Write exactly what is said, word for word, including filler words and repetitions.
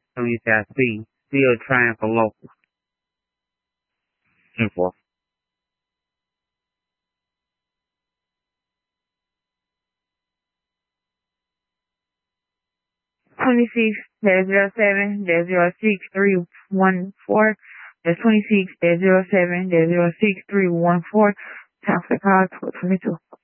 twenty-six C, still trying for local. ten four. twenty-six dash zero seven dash zero six three one four. That's twenty-six dash zero seven dash zero six three one four. Time for the call, twenty-two.